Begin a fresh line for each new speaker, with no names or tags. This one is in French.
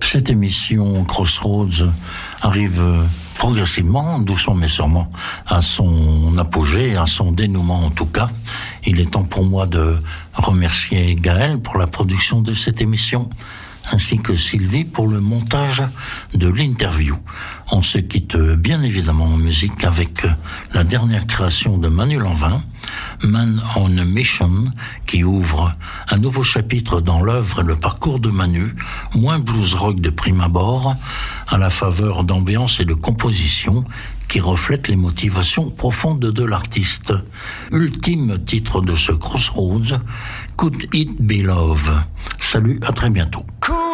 Cette émission Crossroads arrive progressivement, doucement mais sûrement, à son apogée, à son dénouement en tout cas. Il est temps pour moi de remercier Gaël pour la production de cette émission, ainsi que Sylvie pour le montage de l'interview. On se quitte bien évidemment en musique avec la dernière création de Manu Lanvin, Man on a Mission, qui ouvre un nouveau chapitre dans l'œuvre et le parcours de Manu, moins blues rock de prime abord, à la faveur d'ambiance et de composition qui reflètent les motivations profondes de l'artiste. Ultime titre de ce Crossroads, Could It Be Love. Salut, à très bientôt.